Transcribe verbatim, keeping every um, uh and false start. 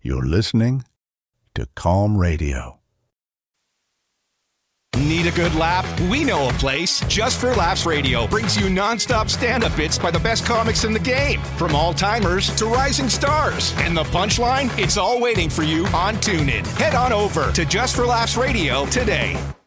You're listening to Calm Radio. Need a good laugh? We know a place. Just for Laughs Radio brings you nonstop stand-up bits by the best comics in the game, from all-timers to rising stars. And the punchline? It's all waiting for you on TuneIn. Head on over to Just for Laughs Radio today.